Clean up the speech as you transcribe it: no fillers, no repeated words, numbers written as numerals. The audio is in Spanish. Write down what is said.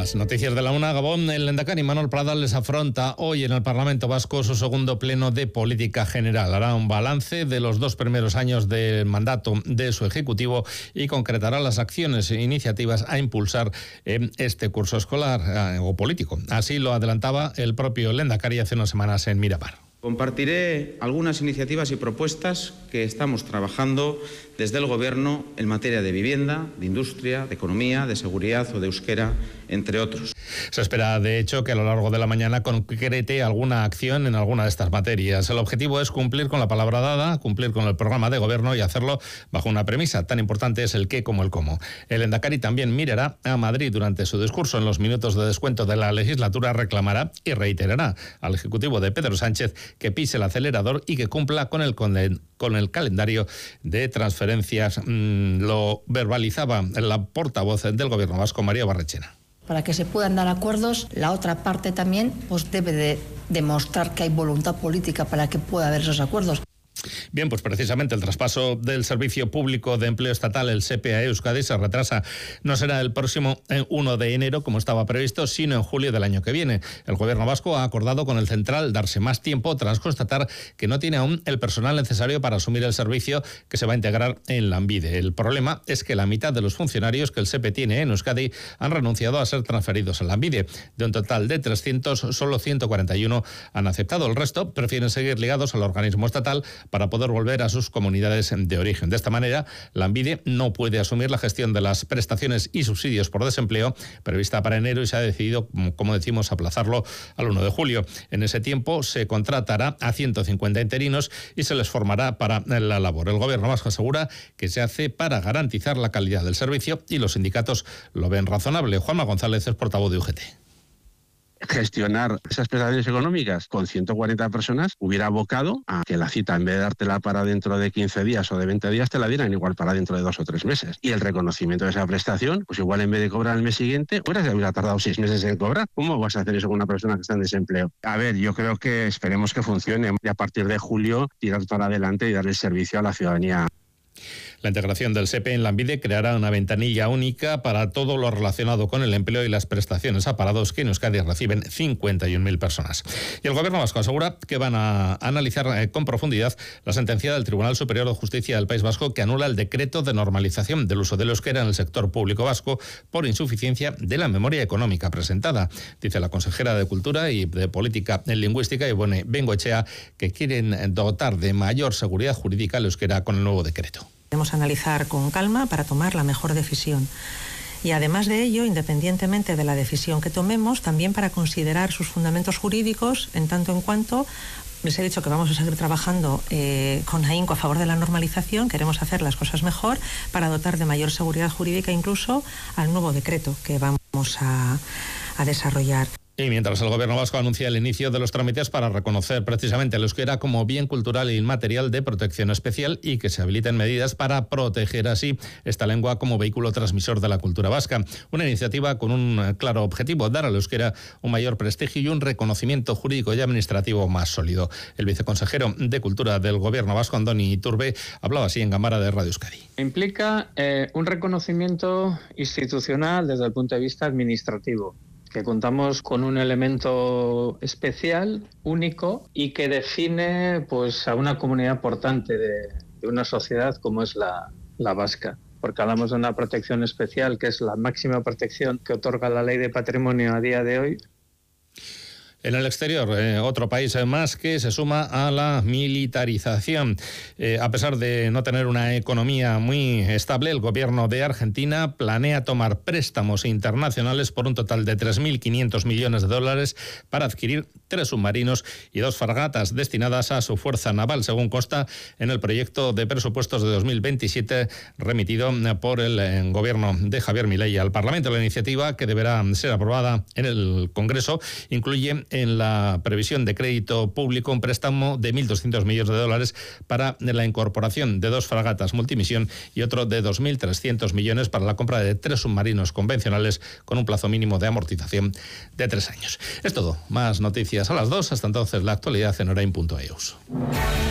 Más noticias de la una. Gabón, el lehendakari Manuel Pradal les afronta hoy en el Parlamento Vasco su segundo pleno de política general. Hará un balance de los 2 primeros años del mandato de su ejecutivo y concretará las acciones e iniciativas a impulsar en este curso escolar o político. Así lo adelantaba el propio lehendakari hace unas semanas en Miramar. Compartiré algunas iniciativas y propuestas que estamos trabajando desde el Gobierno en materia de vivienda, de industria, de economía, de seguridad o de euskera, entre otros. Se espera, de hecho, que a lo largo de la mañana concrete alguna acción en alguna de estas materias. El objetivo es cumplir con la palabra dada, cumplir con el programa de gobierno y hacerlo bajo una premisa. Tan importante es el qué como el cómo. El lehendakari también mirará a Madrid durante su discurso. En los minutos de descuento de la legislatura reclamará y reiterará al Ejecutivo de Pedro Sánchez que pise el acelerador y que cumpla con el calendario de transferencias. Lo verbalizaba la portavoz del Gobierno vasco, María Barrechena. Para que se puedan dar acuerdos, la otra parte también debe de demostrar que hay voluntad política para que pueda haber esos acuerdos. Bien, pues precisamente el traspaso del Servicio Público de Empleo Estatal, el SEPE, a Euskadi se retrasa. No será el próximo 1 de enero, como estaba previsto, sino en julio del año que viene. El Gobierno vasco ha acordado con el central darse más tiempo tras constatar que no tiene aún el personal necesario para asumir el servicio que se va a integrar en Lanbide. El problema es que la mitad de los funcionarios que el SEPE tiene en Euskadi han renunciado a ser transferidos a Lanbide. De un total de 300, solo 141 han aceptado. El resto prefieren seguir ligados al organismo estatal para poder volver a sus comunidades de origen. De esta manera, Lanbide no puede asumir la gestión de las prestaciones y subsidios por desempleo prevista para enero y se ha decidido, como decimos, aplazarlo al 1 de julio. En ese tiempo se contratará a 150 interinos y se les formará para la labor. El Gobierno vasco asegura que se hace para garantizar la calidad del servicio y los sindicatos lo ven razonable. Juanma González es portavoz de UGT. Gestionar esas prestaciones económicas con 140 personas hubiera abocado a que la cita, en vez de dártela para dentro de 15 días o de 20 días, te la dieran igual para dentro de 2 o 3 meses. Y el reconocimiento de esa prestación, pues igual en vez de cobrar el mes siguiente, se hubiera tardado 6 meses en cobrar. ¿Cómo vas a hacer eso con una persona que está en desempleo? A ver, yo creo que esperemos que funcione y a partir de julio tirar para adelante y dar el servicio a la ciudadanía. La integración del SEPE en Lanbide creará una ventanilla única para todo lo relacionado con el empleo y las prestaciones a parados que en Euskadi reciben 51.000 personas. Y el Gobierno vasco asegura que van a analizar con profundidad la sentencia del Tribunal Superior de Justicia del País Vasco que anula el decreto de normalización del uso del euskera en el sector público vasco por insuficiencia de la memoria económica presentada. Dice la consejera de Cultura y de Política Lingüística, Ivone Bengoechea, que quieren dotar de mayor seguridad jurídica al euskera con el nuevo decreto. Debemos analizar con calma para tomar la mejor decisión. Y además de ello, independientemente de la decisión que tomemos, también para considerar sus fundamentos jurídicos, en tanto en cuanto les he dicho que vamos a seguir trabajando con ahínco a favor de la normalización, queremos hacer las cosas mejor para dotar de mayor seguridad jurídica incluso al nuevo decreto que vamos a desarrollar. Y mientras el Gobierno vasco anuncia el inicio de los trámites para reconocer precisamente el euskera como bien cultural e inmaterial de protección especial y que se habiliten medidas para proteger así esta lengua como vehículo transmisor de la cultura vasca. Una iniciativa con un claro objetivo, dar al euskera un mayor prestigio y un reconocimiento jurídico y administrativo más sólido. El viceconsejero de Cultura del Gobierno vasco, Andoni Iturbe, hablaba así en Gambara de Radio Euskadi. Implica un reconocimiento institucional desde el punto de vista administrativo, que contamos con un elemento especial, único, y que define pues a una comunidad importante de una sociedad como es la vasca. Porque hablamos de una protección especial, que es la máxima protección que otorga la Ley de Patrimonio a día de hoy. En el exterior, otro país más que se suma a la militarización. A pesar de no tener una economía muy estable, el gobierno de Argentina planea tomar préstamos internacionales por un total de 3.500 millones de dólares para adquirir 3 submarinos y 2 fragatas destinadas a su fuerza naval, según consta en el proyecto de presupuestos de 2027 remitido por el gobierno de Javier Milei al Parlamento. La iniciativa, que deberá ser aprobada en el Congreso, incluye en la previsión de crédito público un préstamo de 1.200 millones de dólares para la incorporación de 2 fragatas multimisión y otro de 2.300 millones para la compra de 3 submarinos convencionales con un plazo mínimo de amortización de 3 años. Es todo. Más noticias a las 2. Hasta entonces, la actualidad en Orain.eus.